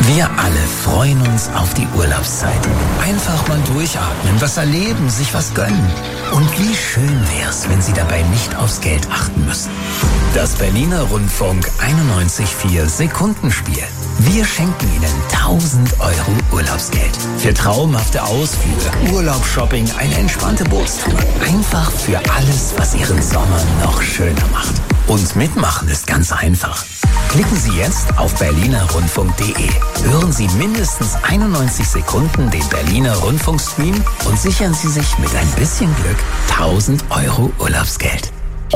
Wir alle freuen uns auf die Urlaubszeit. Einfach mal durchatmen, was erleben, sich was gönnen. Und wie schön wär's, wenn Sie dabei nicht aufs Geld achten müssen. Das Berliner Rundfunk 91.4 Sekundenspiel. Wir schenken Ihnen 1.000 Euro Urlaubsgeld. Für traumhafte Ausflüge, Urlaubsshopping, eine entspannte Bootstour. Einfach für alles, was Ihren Sommer noch schöner macht. Und mitmachen ist ganz einfach. Klicken Sie jetzt auf berlinerrundfunk.de. Hören Sie mindestens 91 Sekunden den Berliner Rundfunkstream und sichern Sie sich mit ein bisschen Glück 1.000 Euro Urlaubsgeld.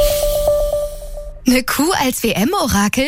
Eine Kuh als WM-Orakel?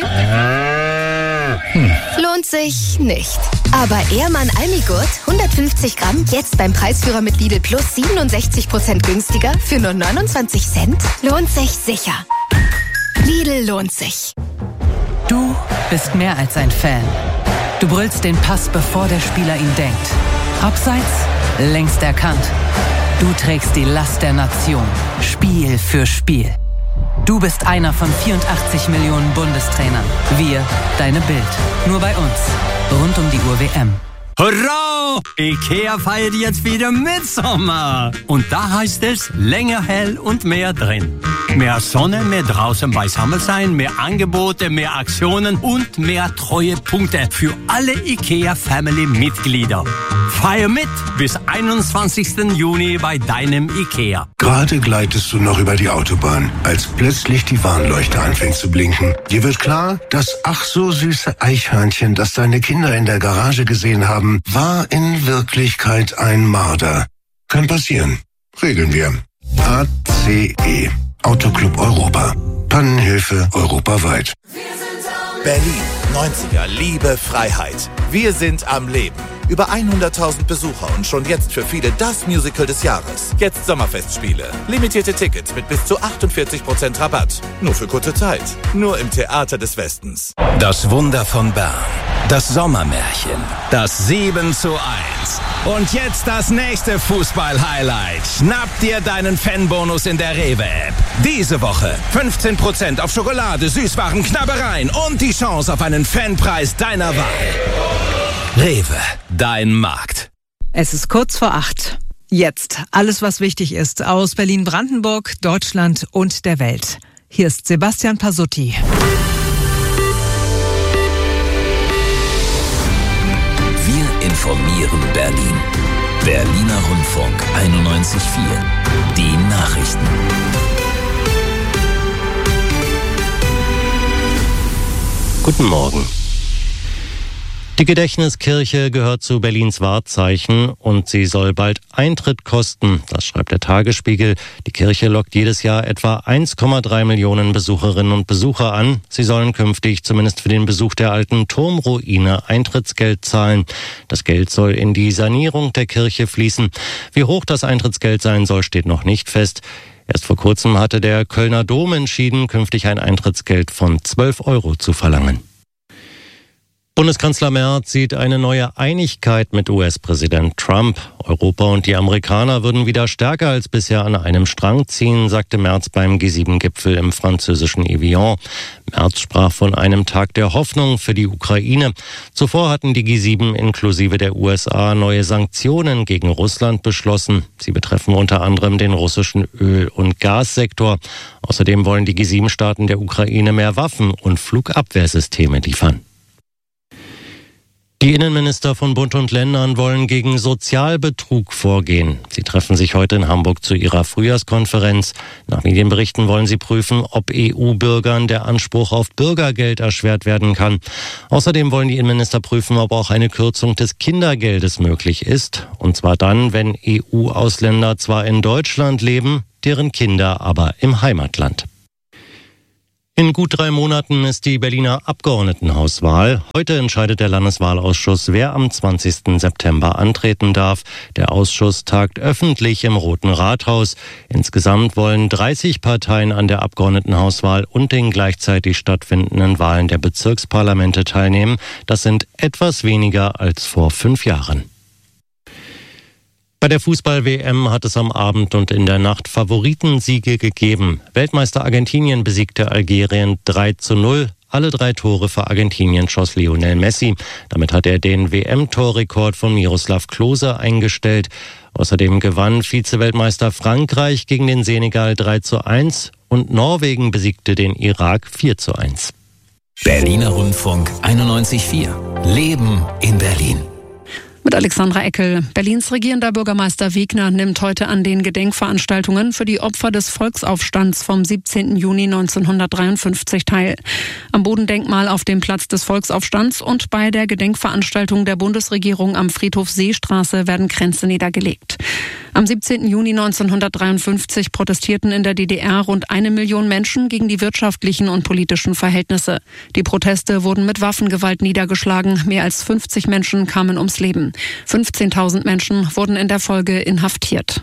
Lohnt sich nicht. Aber Ehrmann Almigurt, 150 Gramm, jetzt beim Preisführer mit Lidl Plus 67% günstiger für nur 29 Cent? Lohnt sich sicher. Lidl lohnt sich. Du bist mehr als ein Fan. Du brüllst den Pass, bevor der Spieler ihn denkt. Abseits, längst erkannt. Du trägst die Last der Nation, Spiel für Spiel. Du bist einer von 84 Millionen Bundestrainern. Wir, deine Bild. Nur bei uns. Rund um die Uhr WM. Hurra! IKEA feiert jetzt wieder Mitsommer. Und da heißt es länger hell und mehr drin. Mehr Sonne, mehr draußen beisammen sein, mehr Angebote, mehr Aktionen und mehr Treuepunkte für alle IKEA-Family-Mitglieder. Feier mit bis 21. Juni bei deinem IKEA. Gerade gleitest du noch über die Autobahn, als plötzlich die Warnleuchte anfängt zu blinken. Dir wird klar, das ach so süße Eichhörnchen, das deine Kinder in der Garage gesehen haben, war in Wirklichkeit ein Marder. Kann passieren. Regeln wir. ACE. Autoclub Europa. Pannenhilfe europaweit. Berlin, 90er, Liebe, Freiheit. Wir sind am Leben. Über 100.000 Besucher und schon jetzt für viele das Musical des Jahres. Jetzt Sommerfestspiele. Limitierte Tickets mit bis zu 48% Rabatt. Nur für kurze Zeit. Nur im Theater des Westens. Das Wunder von Bern. Das Sommermärchen. Das 7:1. Und jetzt das nächste Fußball-Highlight. Schnapp dir deinen Fanbonus in der Rewe-App. Diese Woche 15% auf Schokolade, Süßwaren, Knabbereien und die Chance auf einen Fanpreis deiner Wahl. Rewe, dein Markt. Es ist kurz vor 8. Jetzt alles, was wichtig ist aus Berlin-Brandenburg, Deutschland und der Welt. Hier ist Sebastian Pasutti. Wir informieren Berlin. Berliner Rundfunk 91.4. Die Nachrichten. Guten Morgen. Die Gedächtniskirche gehört zu Berlins Wahrzeichen und sie soll bald Eintritt kosten. Das schreibt der Tagesspiegel. Die Kirche lockt jedes Jahr etwa 1,3 Millionen Besucherinnen und Besucher an. Sie sollen künftig zumindest für den Besuch der alten Turmruine Eintrittsgeld zahlen. Das Geld soll in die Sanierung der Kirche fließen. Wie hoch das Eintrittsgeld sein soll, steht noch nicht fest. Erst vor kurzem hatte der Kölner Dom entschieden, künftig ein Eintrittsgeld von 12 € zu verlangen. Bundeskanzler Merz sieht eine neue Einigkeit mit US-Präsident Trump. Europa und die Amerikaner würden wieder stärker als bisher an einem Strang ziehen, sagte Merz beim G7-Gipfel im französischen Evian. Merz sprach von einem Tag der Hoffnung für die Ukraine. Zuvor hatten die G7 inklusive der USA neue Sanktionen gegen Russland beschlossen. Sie betreffen unter anderem den russischen Öl- und Gassektor. Außerdem wollen die G7-Staaten der Ukraine mehr Waffen und Flugabwehrsysteme liefern. Die Innenminister von Bund und Ländern wollen gegen Sozialbetrug vorgehen. Sie treffen sich heute in Hamburg zu ihrer Frühjahrskonferenz. Nach Medienberichten wollen sie prüfen, ob EU-Bürgern der Anspruch auf Bürgergeld erschwert werden kann. Außerdem wollen die Innenminister prüfen, ob auch eine Kürzung des Kindergeldes möglich ist. Und zwar dann, wenn EU-Ausländer zwar in Deutschland leben, deren Kinder aber im Heimatland. In gut 3 Monaten ist die Berliner Abgeordnetenhauswahl. Heute entscheidet der Landeswahlausschuss, wer am 20. September antreten darf. Der Ausschuss tagt öffentlich im Roten Rathaus. Insgesamt wollen 30 Parteien an der Abgeordnetenhauswahl und den gleichzeitig stattfindenden Wahlen der Bezirksparlamente teilnehmen. Das sind etwas weniger als vor 5 Jahren. Bei der Fußball-WM hat es am Abend und in der Nacht Favoritensiege gegeben. Weltmeister Argentinien besiegte Algerien 3:0. Alle 3 Tore für Argentinien schoss Lionel Messi. Damit hat er den WM-Torrekord von Miroslav Klose eingestellt. Außerdem gewann Vize-Weltmeister Frankreich gegen den Senegal 3:1 und Norwegen besiegte den Irak 4:1. Berliner Rundfunk 91.4. Leben in Berlin. Mit Alexandra Eckel. Berlins regierender Bürgermeister Wegner nimmt heute an den Gedenkveranstaltungen für die Opfer des Volksaufstands vom 17. Juni 1953 teil. Am Bodendenkmal auf dem Platz des Volksaufstands und bei der Gedenkveranstaltung der Bundesregierung am Friedhof Seestraße werden Kränze niedergelegt. Am 17. Juni 1953 protestierten in der DDR rund 1 Million Menschen gegen die wirtschaftlichen und politischen Verhältnisse. Die Proteste wurden mit Waffengewalt niedergeschlagen. Mehr als 50 Menschen kamen ums Leben. 15.000 Menschen wurden in der Folge inhaftiert.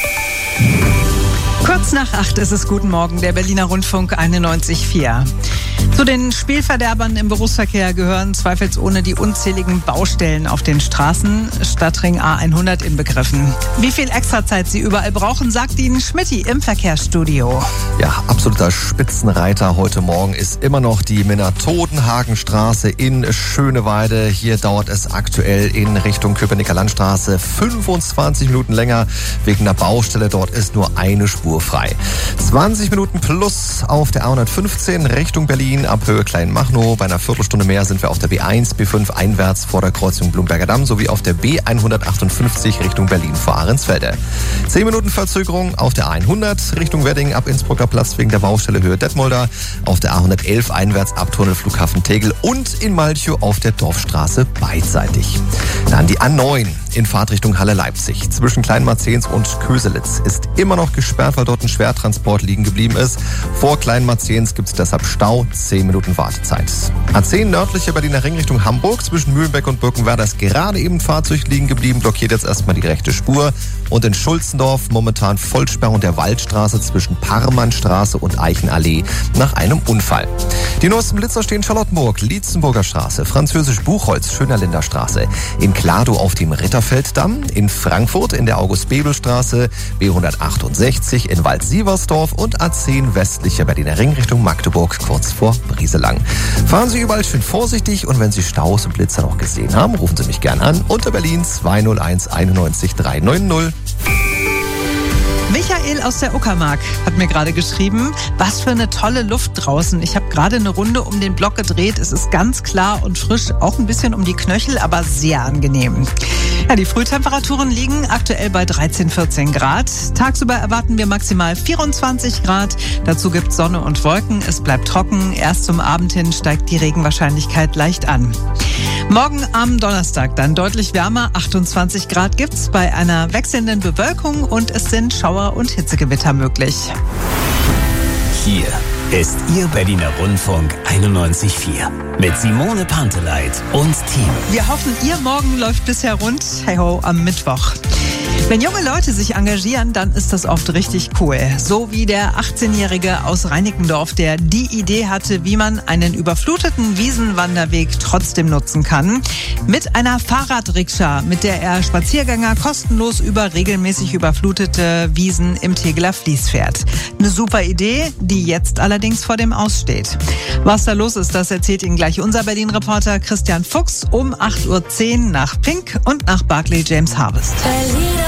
Kurz nach 8 ist es Guten Morgen, der Berliner Rundfunk 91.4. Zu den Spielverderbern im Berufsverkehr gehören zweifelsohne die unzähligen Baustellen auf den Straßen, Stadtring A100 inbegriffen. Wie viel Extrazeit Sie überall brauchen, sagt Ihnen Schmitty im Verkehrsstudio. Ja, absoluter Spitzenreiter heute Morgen ist immer noch die Minna-Todenhagen-Straße in Schöneweide. Hier dauert es aktuell in Richtung Köpenicker Landstraße 25 Minuten länger. Wegen der Baustelle dort ist nur eine Spur frei. 20 Minuten plus auf der A115 Richtung Berlin ab Höhe Kleinmachnow. Bei einer Viertelstunde mehr sind wir auf der B1, B5 einwärts vor der Kreuzung Blumberger Damm sowie auf der B158 Richtung Berlin vor Ahrensfelde. 10 Minuten Verzögerung auf der A100 Richtung Wedding ab Innsbrucker Platz wegen der Baustelle Höhe Detmolder. Auf der A111 einwärts ab Tunnel Flughafen Tegel und in Malchow auf der Dorfstraße beidseitig. Dann die A9 in Fahrtrichtung Halle-Leipzig. Zwischen Kleinmarzens und Köselitz ist immer noch gesperrt, weil dort ein Schwertransport liegen geblieben ist. Vor Kleinmarzens gibt es deshalb Stau, 10 Minuten Wartezeit. A10 nördliche Berliner Ring Richtung Hamburg. Zwischen Mühlenbeck und Birkenwerder ist gerade eben ein Fahrzeug liegen geblieben, blockiert jetzt erstmal die rechte Spur. Und in Schulzendorf momentan Vollsperrung der Waldstraße zwischen Parmannstraße und Eichenallee nach einem Unfall. Die neuesten Blitzer stehen Charlottenburg, Lietzenburger Straße, Französisch Buchholz, Schönerlinder Straße, in Kladow auf dem Ritterfelddamm, in Frankfurt in der August-Bebel-Straße, B168 in Wald-Sieversdorf und A10 westlicher Berliner Ring Richtung Magdeburg, kurz vor Brieselang. Fahren Sie überall schön vorsichtig und wenn Sie Staus und Blitzer noch gesehen haben, rufen Sie mich gern an unter Berlin 201 91 390. Michael aus der Uckermark hat mir gerade geschrieben, was für eine tolle Luft draußen. Ich habe gerade eine Runde um den Block gedreht. Es ist ganz klar und frisch, auch ein bisschen um die Knöchel, aber sehr angenehm. Ja, die Frühtemperaturen liegen aktuell bei 13, 14 Grad. Tagsüber erwarten wir maximal 24 Grad. Dazu gibt es Sonne und Wolken. Es bleibt trocken. Erst zum Abend hin steigt die Regenwahrscheinlichkeit leicht an. Morgen am Donnerstag dann deutlich wärmer. 28 Grad gibt's bei einer wechselnden Bewölkung und es sind Schauer und Hitzegewitter möglich. Hier ist Ihr Berliner Rundfunk 91.4 mit Simone Panteleit und Team. Wir hoffen, Ihr Morgen läuft bisher rund. Hey ho, am Mittwoch. Wenn junge Leute sich engagieren, dann ist das oft richtig cool. So wie der 18-Jährige aus Reinickendorf, der die Idee hatte, wie man einen überfluteten Wiesenwanderweg trotzdem nutzen kann. Mit einer Fahrradrikscha, mit der er Spaziergänger kostenlos über regelmäßig überflutete Wiesen im Tegeler Fließ fährt. Eine super Idee, die jetzt allerdings vor dem Aus steht. Was da los ist, das erzählt Ihnen gleich unser Berlin-Reporter Christian Fuchs um 8.10 Uhr nach Pink und nach Barclay James Harvest.